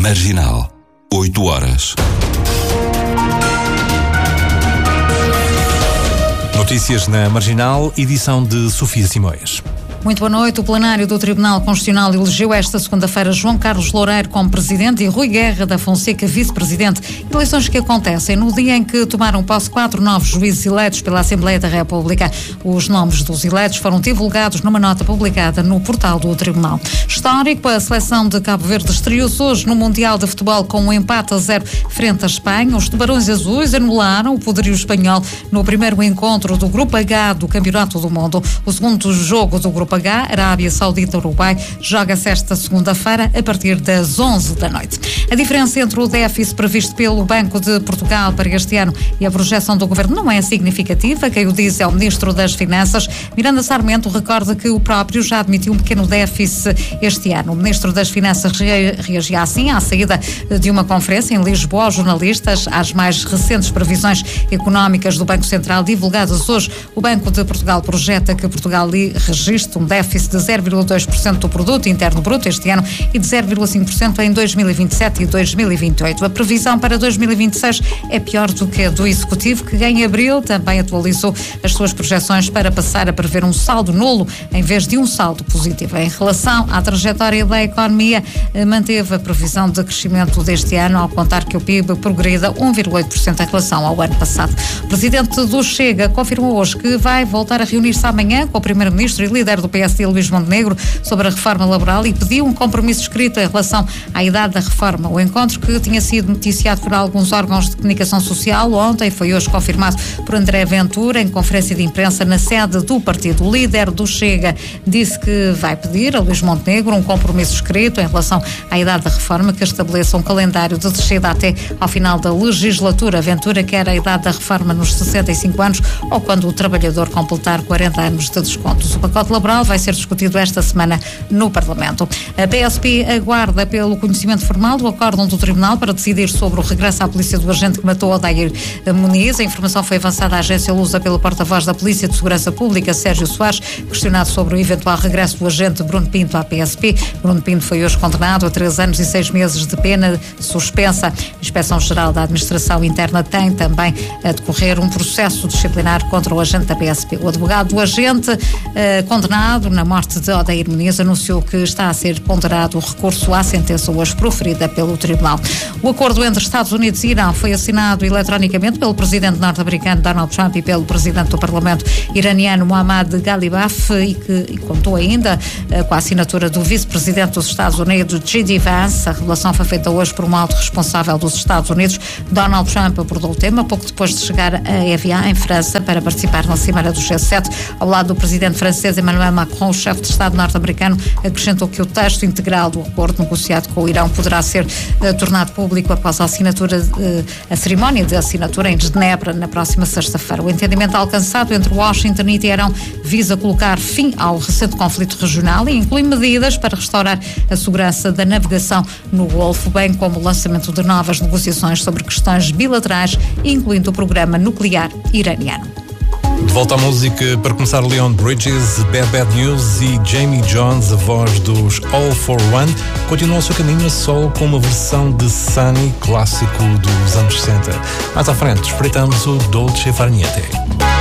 Marginal, 8 horas. Notícias na Marginal, edição de Sofia Simões. Muito boa noite. O plenário do Tribunal Constitucional elegeu esta segunda-feira João Carlos Loureiro como presidente e Rui Guerra da Fonseca vice-presidente. Eleições que acontecem no dia em que tomaram posse 4 novos juízes eleitos pela Assembleia da República. Os nomes dos eleitos foram divulgados numa nota publicada no portal do Tribunal. Histórico, a seleção de Cabo Verde estreou-se hoje no Mundial de Futebol com um empate a 0 frente à Espanha. Os Tubarões Azuis anularam o poderio espanhol no primeiro encontro do Grupo H do Campeonato do Mundo. O segundo jogo do Grupo H, Arábia Saudita-Uruguai, joga-se esta segunda-feira a partir das 11 da noite. A diferença entre o déficit previsto pelo Banco de Portugal para este ano e a projeção do Governo não é significativa. Quem o diz é o Ministro das Finanças. Miranda Sarmento recorda que o próprio já admitiu um pequeno déficit este ano. O Ministro das Finanças reagia assim à saída de uma conferência em Lisboa aos jornalistas às mais recentes previsões económicas do Banco Central divulgadas hoje. O Banco de Portugal projeta que Portugal registre um déficit de 0,2% do produto interno bruto este ano e de 0,5% em 2027 e 2028. A previsão para 2026 é pior do que a do Executivo, que em abril também atualizou as suas projeções para passar a prever um saldo nulo em vez de um saldo positivo. Em relação à trajetória da economia, manteve a previsão de crescimento deste ano, ao contar que o PIB progrida 1,8% em relação ao ano passado. O presidente do Chega confirmou hoje que vai voltar a reunir-se amanhã com o primeiro-ministro e líder do PSD, Luís Montenegro, sobre a reforma laboral e pediu um compromisso escrito em relação à idade da reforma. O encontro, que tinha sido noticiado por alguns órgãos de comunicação social ontem, foi hoje confirmado por André Ventura em conferência de imprensa na sede do partido. O líder do Chega disse que vai pedir a Luís Montenegro um compromisso escrito em relação à idade da reforma que estabeleça um calendário de descida até ao final da legislatura. Ventura quer a idade da reforma nos 65 anos ou quando o trabalhador completar 40 anos de descontos. O pacote laboral vai ser discutido esta semana no Parlamento. A PSP aguarda pelo conhecimento formal do acórdão do Tribunal para decidir sobre o regresso à polícia do agente que matou Odair Muniz. A informação foi avançada à agência Lusa pelo porta-voz da Polícia de Segurança Pública, Sérgio Soares, questionado sobre o eventual regresso do agente Bruno Pinto à PSP. Bruno Pinto foi hoje condenado a 3 anos e 6 meses de pena suspensa. A Inspeção-Geral da Administração Interna tem também a decorrer um processo disciplinar contra o agente da PSP. O advogado do agente condenado na morte de Odair Muniz anunciou que está a ser ponderado o recurso à sentença hoje proferida pelo Tribunal. O acordo entre Estados Unidos e Irão foi assinado eletronicamente pelo presidente norte-americano Donald Trump e pelo presidente do Parlamento iraniano Mohammad Ghalibaf e contou ainda com a assinatura do vice-presidente dos Estados Unidos, J.D. Vance. A revelação foi feita hoje por um alto responsável dos Estados Unidos. Donald Trump abordou o tema pouco depois de chegar a Evian, em França, para participar na Cimeira do G7. Ao lado do presidente francês Emmanuel Macron, o chefe de Estado norte-americano acrescentou que o texto integral do acordo negociado com o Irão poderá ser tornado público após a cerimónia de assinatura em Genebra na próxima sexta-feira. O entendimento alcançado entre Washington e Teherão visa colocar fim ao recente conflito regional e inclui medidas para restaurar a segurança da navegação no Golfo, bem como o lançamento de novas negociações sobre questões bilaterais, incluindo o programa nuclear iraniano. De volta à música, para começar, Leon Bridges, Bad News e Jamie Jones, a voz dos All for One, continua o seu caminho a solo com uma versão de Sunny, clássico dos anos 60. Mais à frente, espreitamos o Dolce Far Niente.